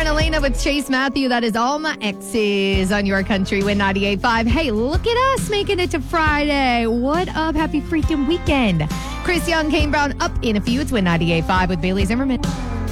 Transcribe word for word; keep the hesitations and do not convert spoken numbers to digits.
and Elena with Chase Matthew. That is All My Exes on your country with ninety-eight point five. Hey, look at us making it to Friday. What up? Happy freaking weekend. Chris Young, Kane Brown up in a few. It's with ninety-eight point five with Bailey Zimmerman.